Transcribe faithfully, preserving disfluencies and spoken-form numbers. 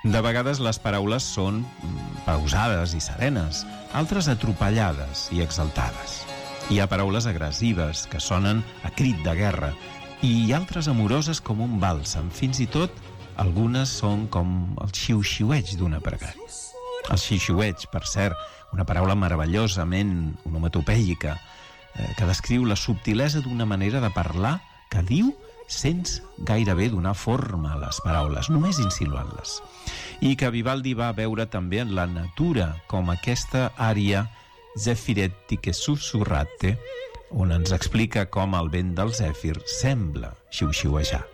De vegades les paraules són pausades i serenes, altres atropellades i exaltades. Hi ha paraules agressives que sonen a crit de guerra i altres amoroses com un bàlsam. Fins i tot algunes són com el xiu-xiueig d'una pregària. El xiu-xiueig, per cert, una paraula meravellosament onomatopèica eh, que descriu la subtilesa d'una manera de parlar que diu sense gairebé donar forma a les paraules, només insinuant-les. I que Vivaldi va veure també en la natura, com aquesta ària Zefiretti che sussurrate, on ens explica com el vent del zèfir sembla xiu-xiuejar.